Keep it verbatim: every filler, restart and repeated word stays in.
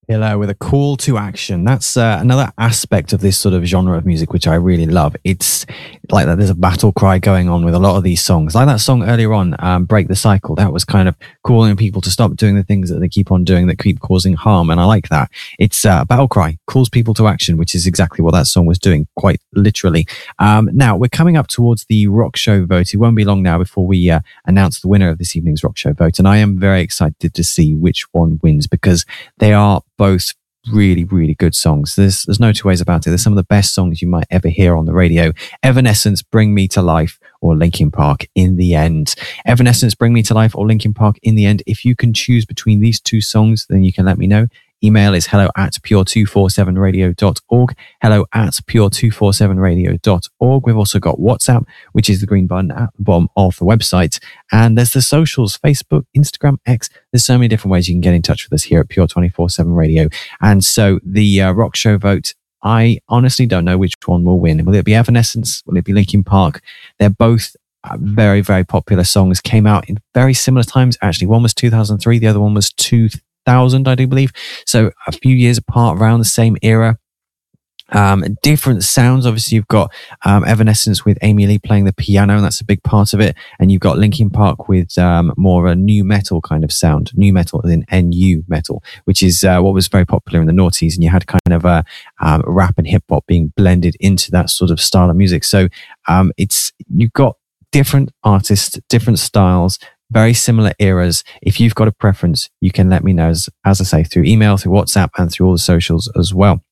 Pillar with a call to action. That's uh, another aspect of this sort of genre of music, which I really love. It's like that. There's a battle cry going on with a lot of these songs. Like that song earlier on, um, Break the Cycle. That was kind of calling people to stop doing the things that they keep on doing that keep causing harm. And I like that. It's uh, a battle cry, calls people to action, which is exactly what that song was doing, quite literally. Um, now, we're coming up towards the Rock Show vote. It won't be long now before we uh, announce the winner of this evening's Rock Show vote. And I am very excited to see which one wins, because they are both really, really good songs. There's there's no two ways about it. They're some of the best songs you might ever hear on the radio. Evanescence, Bring Me to Life, or Linkin Park, In the End. Evanescence, Bring Me to Life, or Linkin Park, In the End. If you can choose between these two songs, then you can let me know. Email is hello at pure two forty-seven radio dot org. Hello at pure two forty-seven radio dot org. We've also got WhatsApp, which is the green button at the bottom of the website. And there's the socials, Facebook, Instagram, X. There's so many different ways you can get in touch with us here at Pure twenty-four seven Radio. And so the uh, Rock Show vote, I honestly don't know which one will win. Will it be Evanescence? Will it be Linkin Park? They're both very, very popular songs. Came out in very similar times. Actually, one was two thousand three. The other one was two thousand, I do believe. So a few years apart, around the same era. Um, different sounds. Obviously, you've got um, Evanescence with Amy Lee playing the piano, and that's a big part of it. And you've got Linkin Park with um, more of a new metal kind of sound. New metal as in N U metal, which is uh, what was very popular in the noughties. And you had kind of a um, rap and hip hop being blended into that sort of style of music. So um, it's you've got different artists, different styles, very similar eras. If you've got a preference, you can let me know, as, as I say, through email, through WhatsApp, and through all the socials as well.